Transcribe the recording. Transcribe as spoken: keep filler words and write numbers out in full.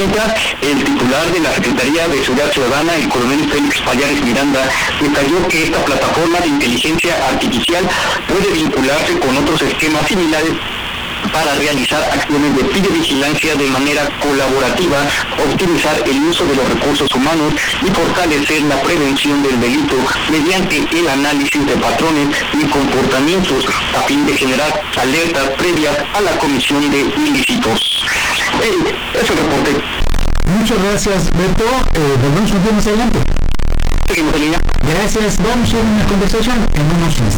mientras el titular de la Secretaría de Seguridad Ciudadana, el coronel Félix Pallares Miranda, detalló que esta plataforma de inteligencia artificial puede vincularse con otros esquemas similares para realizar acciones de videovigilancia de manera colaborativa, optimizar el uso de los recursos humanos y fortalecer la prevención del delito mediante el análisis de patrones y comportamientos a fin de generar alertas previas a la comisión de ilícitos. Eh, eso reporte. Muchas gracias, Beto. Eh, volvemos un día más adelante. Seguimos en línea. Gracias. Vamos a una conversación en unos instantes.